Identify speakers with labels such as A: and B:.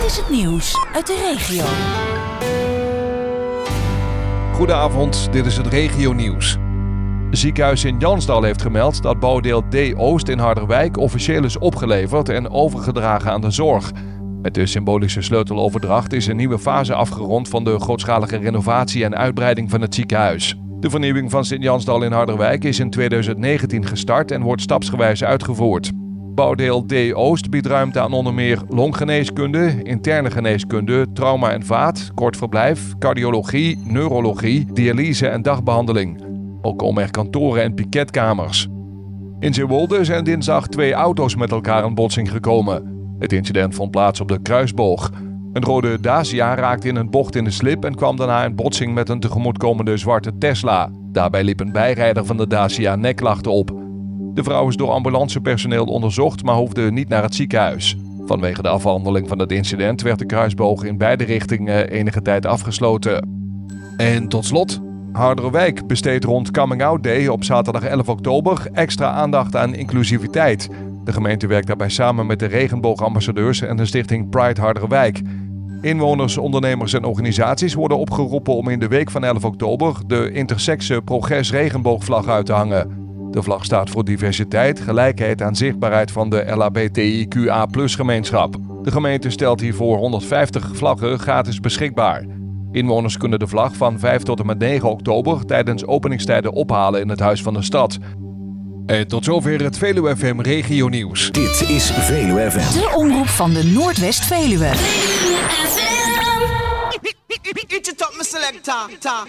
A: is het nieuws uit de regio.
B: Goedenavond, dit is het regionieuws. Het ziekenhuis in Jansdal heeft gemeld dat bouwdeel D-Oost in Harderwijk officieel is opgeleverd en overgedragen aan de zorg. Met de symbolische sleuteloverdracht is een nieuwe fase afgerond van de grootschalige renovatie en uitbreiding van het ziekenhuis. De vernieuwing van Sint-Jansdal in Harderwijk is in 2019 gestart en wordt stapsgewijs uitgevoerd. Bouwdeel D-Oost biedt ruimte aan onder meer longgeneeskunde, interne geneeskunde, trauma en vaat, kort verblijf, cardiologie, neurologie, dialyse en dagbehandeling. Ook komen er kantoren en piketkamers. In Zeewolde zijn dinsdag 2 auto's met elkaar in botsing gekomen. Het incident vond plaats op de Kruisboog. Een rode Dacia raakte in een bocht in de slip en kwam daarna in botsing met een tegemoetkomende zwarte Tesla. Daarbij liep een bijrijder van de Dacia nekklachten op. De vrouw is door ambulancepersoneel onderzocht, maar hoefde niet naar het ziekenhuis. Vanwege de afhandeling van het incident werd de Kruisboog in beide richtingen enige tijd afgesloten. En tot slot, Harderwijk besteedt rond Coming Out Day op zaterdag 11 oktober extra aandacht aan inclusiviteit. De gemeente werkt daarbij samen met de regenboogambassadeurs en de stichting Pride Harderwijk. Inwoners, ondernemers en organisaties worden opgeroepen om in de week van 11 oktober de intersexe Progress regenboogvlag uit te hangen. De vlag staat voor diversiteit, gelijkheid en zichtbaarheid van de LHBTIQA+-gemeenschap. De gemeente stelt hiervoor 150 vlaggen gratis beschikbaar. Inwoners kunnen de vlag van 5 tot en met 9 oktober tijdens openingstijden ophalen in het Huis van de Stad. En tot zover het Veluwe FM Regionieuws.
C: Dit is Veluwe FM.
A: De omroep van de Noordwest-Veluwe.